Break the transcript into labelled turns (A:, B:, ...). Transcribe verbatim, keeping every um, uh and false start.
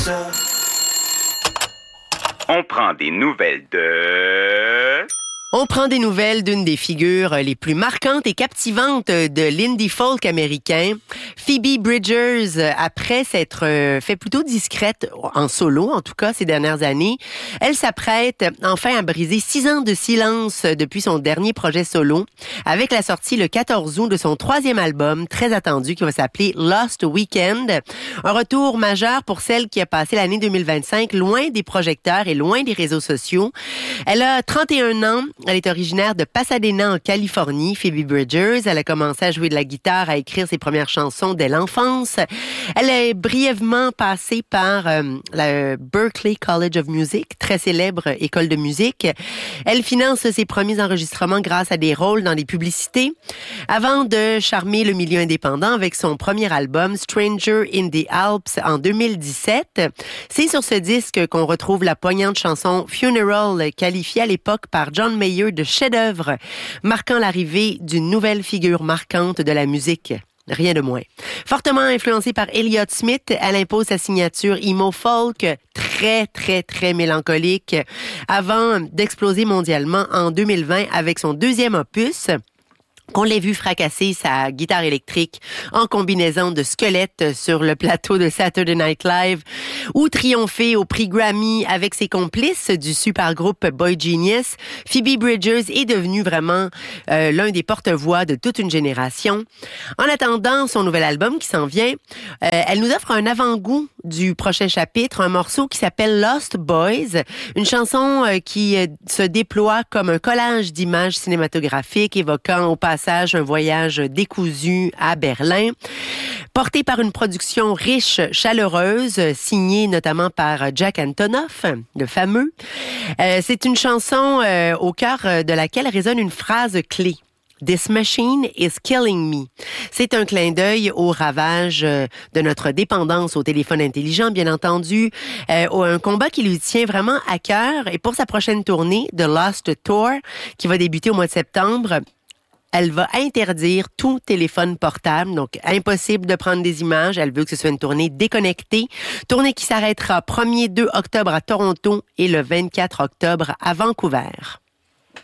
A: On prend des nouvelles de...
B: On prend des nouvelles d'une des figures les plus marquantes et captivantes de l'indie folk américain, Phoebe Bridgers. Après s'être fait plutôt discrète en solo, en tout cas ces dernières années, elle s'apprête enfin à briser six ans de silence depuis son dernier projet solo, avec la sortie le quatorze août de son troisième album, très attendu, qui va s'appeler Lost Weekend. Un retour majeur pour celle qui a passé l'année deux mille vingt-cinq loin des projecteurs et loin des réseaux sociaux. Elle a trente et un ans. Elle est originaire de Pasadena, en Californie, Phoebe Bridgers. Elle a commencé à jouer de la guitare, à écrire ses premières chansons dès l'enfance. Elle est brièvement passée par euh, la Berklee College of Music, très célèbre école de musique. Elle finance ses premiers enregistrements grâce à des rôles dans des publicités, avant de charmer le milieu indépendant avec son premier album, Stranger in the Alps, en deux mille dix-sept. C'est sur ce disque qu'on retrouve la poignante chanson Funeral, qualifiée à l'époque par John Mayer de chef-d'œuvre, marquant l'arrivée d'une nouvelle figure marquante de la musique. Rien de moins. Fortement influencée par Elliott Smith, elle impose sa signature emo folk, très, très, très mélancolique, avant d'exploser mondialement en deux mille vingt avec son deuxième opus, qu'on l'ait vu fracasser sa guitare électrique en combinaison de squelette sur le plateau de Saturday Night Live, ou triompher au prix Grammy avec ses complices du supergroupe Boy Genius. Phoebe Bridgers est devenue vraiment euh, l'un des porte-voix de toute une génération. En attendant son nouvel album qui s'en vient, euh, elle nous offre un avant-goût du prochain chapitre, un morceau qui s'appelle Lost Boys, une chanson euh, qui euh, se déploie comme un collage d'images cinématographiques évoquant au passage un voyage décousu à Berlin, porté par une production riche, chaleureuse, signée notamment par Jack Antonoff, le fameux. Euh, c'est une chanson euh, au cœur de laquelle résonne une phrase clé. This machine is killing me. C'est un clin d'œil au ravage de notre dépendance au téléphone intelligent, bien entendu, euh, un combat qui lui tient vraiment à cœur. Et pour sa prochaine tournée, The Lost Tour, qui va débuter au mois de septembre, elle va interdire tout téléphone portable, donc impossible de prendre des images. Elle veut que ce soit une tournée déconnectée. Tournée qui s'arrêtera premier deux octobre à Toronto et le vingt-quatre octobre à Vancouver.